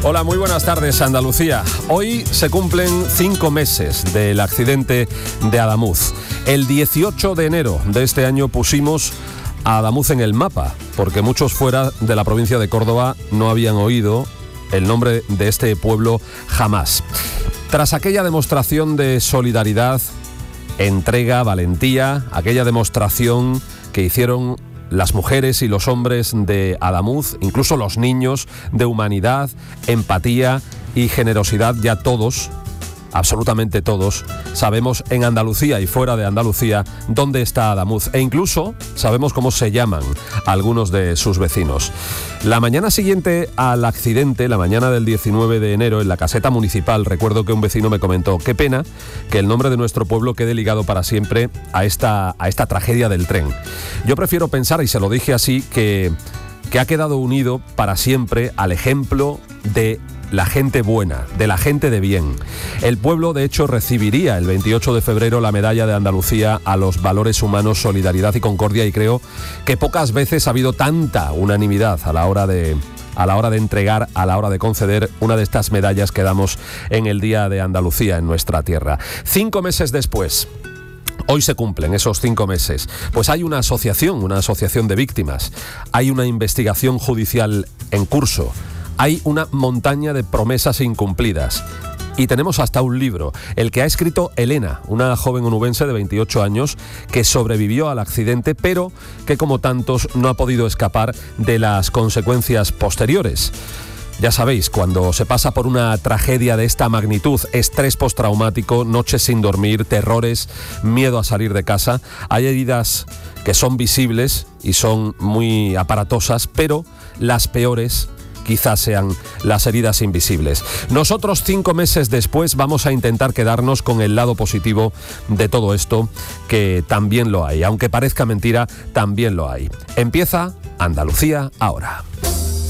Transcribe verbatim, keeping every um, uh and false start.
Hola, muy buenas tardes, Andalucía. Hoy se cumplen cinco meses del accidente de Adamuz. El dieciocho de enero de este año pusimos a Adamuz en el mapa, porque muchos fuera de la provincia de Córdoba no habían oído el nombre de este pueblo jamás. Tras aquella demostración de solidaridad, entrega, valentía, aquella demostración que hicieron las mujeres y los hombres de Adamuz, incluso los niños, de humanidad, empatía y generosidad, ya todos, absolutamente todos, sabemos en Andalucía y fuera de Andalucía dónde está Adamuz, e incluso sabemos cómo se llaman algunos de sus vecinos. La mañana siguiente al accidente, la mañana del diecinueve de enero, en la caseta municipal, recuerdo que un vecino me comentó: qué pena que el nombre de nuestro pueblo quede ligado para siempre a esta, a esta tragedia del tren. Yo prefiero pensar, y se lo dije así, que, que ha quedado unido para siempre al ejemplo de la gente buena, de la gente de bien. El pueblo, de hecho, recibiría el veintiocho de febrero la medalla de Andalucía a los valores humanos, solidaridad y concordia, y creo que pocas veces ha habido tanta unanimidad a la hora de... a la hora de entregar, a la hora de conceder una de estas medallas que damos en el Día de Andalucía en nuestra tierra. Cinco meses después, hoy se cumplen esos cinco meses, pues hay una asociación, una asociación de víctimas, hay una investigación judicial en curso, hay una montaña de promesas incumplidas. Y tenemos hasta un libro, el que ha escrito Elena, una joven onubense de veintiocho años que sobrevivió al accidente, pero que, como tantos, no ha podido escapar de las consecuencias posteriores. Ya sabéis, cuando se pasa por una tragedia de esta magnitud, estrés postraumático, noches sin dormir, terrores, miedo a salir de casa, hay heridas que son visibles y son muy aparatosas, pero las peores quizás sean las heridas invisibles. Nosotros, cinco meses después, vamos a intentar quedarnos con el lado positivo de todo esto, que también lo hay. Aunque parezca mentira, también lo hay. Empieza Andalucía ahora.